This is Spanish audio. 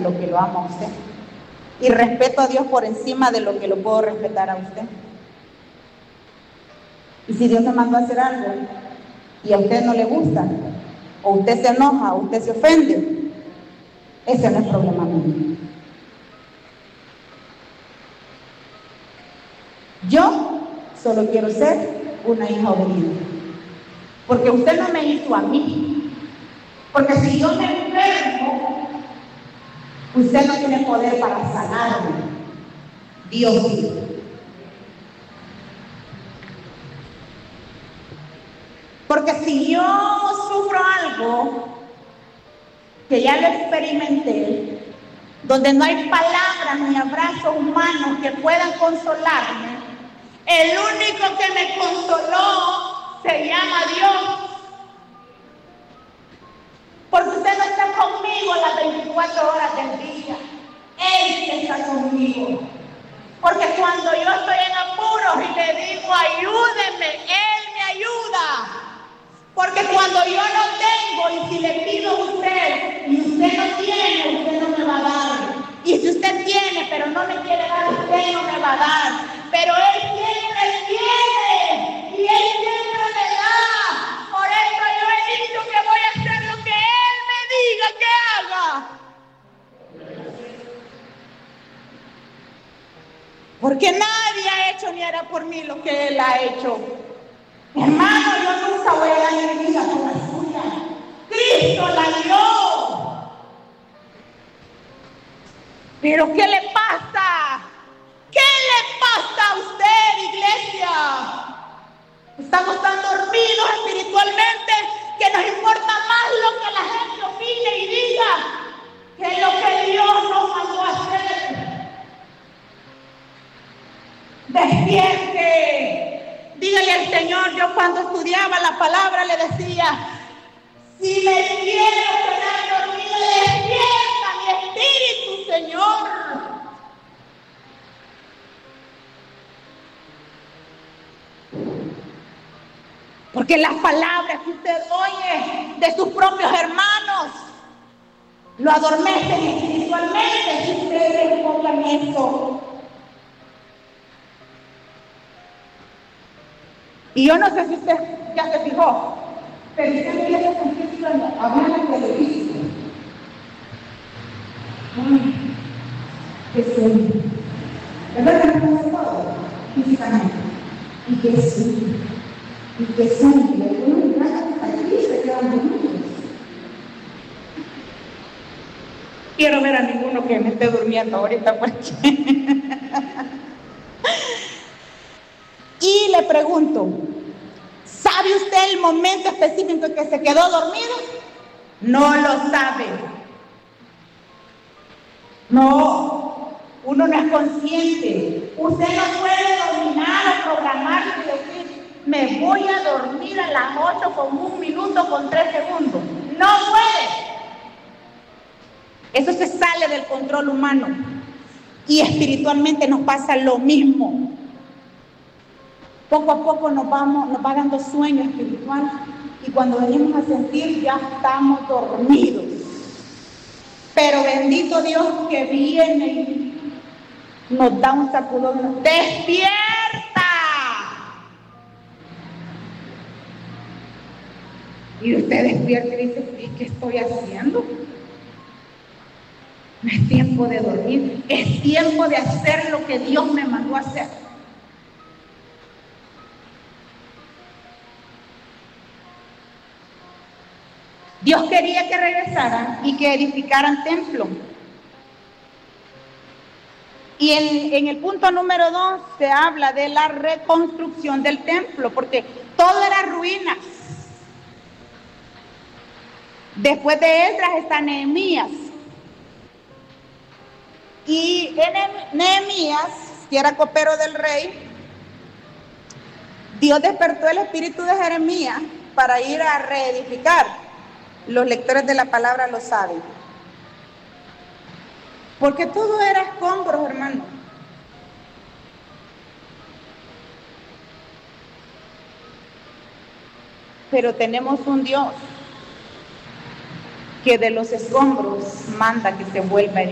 lo que lo amo a usted. Y respeto a Dios por encima de lo que lo puedo respetar a usted. Y si Dios me mandó a hacer algo y a usted no le gusta, o usted se enoja, o usted se ofende, ese no es problema mío. Yo solo quiero ser una hija obediente. Porque usted no me hizo a mí. Porque si yo me enfermo, usted no tiene poder para sanarme. Dios sí. Porque si yo sufro algo que ya lo experimenté, donde no hay palabras ni abrazos humanos que puedan consolarme, el único que me consoló se llama Dios. Porque usted no está conmigo las 24 horas del día. Él está conmigo. Porque cuando yo estoy en apuros y le digo ayúdeme, Él me ayuda. Porque cuando yo no tengo y si le pido a usted y usted no tiene, usted no me va a dar. Y si usted tiene pero no me quiere dar, usted no me va a dar. Pero Él siempre tiene y Él siempre me da. Por eso yo he dicho que voy a hacer lo que Él me diga que haga. Porque nadie ha hecho ni hará por mí lo que Él ha hecho. Hermano, yo nunca voy a dar mi vida por la suya. Cristo la dio. Pero ¿qué le pasa? ¿Qué le pasa a usted, iglesia? Estamos tan dormidos espiritualmente que nos importa más lo que la gente opine y diga que lo que Dios nos mandó a hacer. Despierte. Dígale al Señor, yo cuando estudiaba la palabra le decía, si me quiero quedar dormido, despierta mi espíritu, Señor. Porque las palabras que usted oye de sus propios hermanos lo adormecen espiritualmente si usted le enfoca en eso. Y yo no sé si usted ya se fijó, pero usted empieza a sentirse hablar en televisión. Que soy. Es verdad que no se todo físicamente. Y que soy. Y que soy. Y que uno aquí se quedan dormidos. Quiero ver a ninguno que me esté durmiendo ahorita porque... Y le pregunto, ¿sabe usted el momento específico en que se quedó dormido? No lo sabe. No, uno no es consciente. Usted no puede dominar o programar y decir, me voy a dormir a las 8 con 1 minuto con 3 segundos. No puede. Eso se sale del control humano. Y espiritualmente nos pasa lo mismo. Poco a poco nos va dando sueño espiritual y cuando venimos a sentir ya estamos dormidos. Pero bendito Dios que viene y nos da un sacudón. ¡Despierta! Y usted despierta y dice, ¿qué estoy haciendo? No es tiempo de dormir, es tiempo de hacer lo que Dios me mandó a hacer. Dios quería que regresaran y que edificaran templo. Y en el punto número 2 se habla de la reconstrucción del templo, porque todo era ruinas. Después de Esdras está Nehemías. Y Nehemías, que era copero del rey, Dios despertó el espíritu de Jeremías para ir a reedificar. Los lectores de la palabra lo saben. Porque todo era escombros, hermano. Pero tenemos un Dios que de los escombros manda que se vuelva